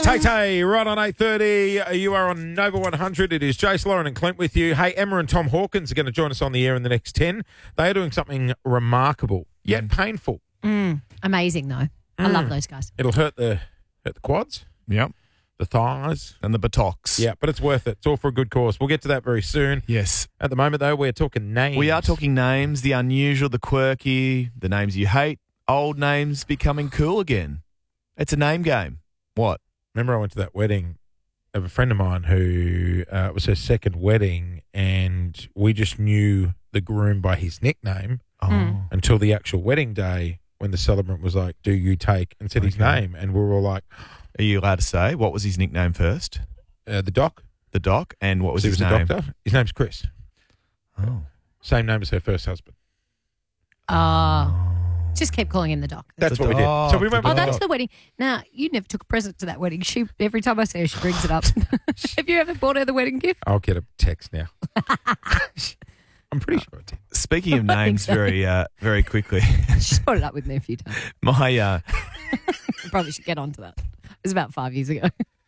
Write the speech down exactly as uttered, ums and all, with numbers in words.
Tay Tay, right on eight thirty. You are on Nova one hundred. It is Jace, Lauren and Clint with you. Hey, Emma and Tom Hawkins are going to join us on the air in the next ten. They are doing something remarkable, yet mm. painful. Mm. Amazing, though. Mm. I love those guys. It'll hurt the hurt the quads. Yep. The thighs. And the buttocks. Yeah, but it's worth it. It's all for a good cause. We'll get to that very soon. Yes. At the moment, though, we're talking names. We are talking names, the unusual, the quirky, the names you hate, old names becoming cool again. It's a name game. What? Remember I went to that wedding of a friend of mine who uh, it was her second wedding, and we just knew the groom by his nickname oh. Mm. until the actual wedding day when the celebrant was like, do you take, and said okay. his name. And we were all like... Are you allowed to say what was his nickname first? Uh, the Doc. The Doc, and what was he his was name? A doctor. His name's Chris. Oh. Same name as her first husband. Ah. Uh, just keep calling him the Doc. That's the what doc, we did. So we went. Oh, that's the wedding. Now, you never took a present to that wedding. She every time I see her, she brings it up. Have you ever bought her the wedding gift? I'll get a text now. I'm pretty sure I did. Speaking of names, so. very, uh, very quickly. She's brought it up with me a few times. My, uh, probably should get onto that. It was about five years ago.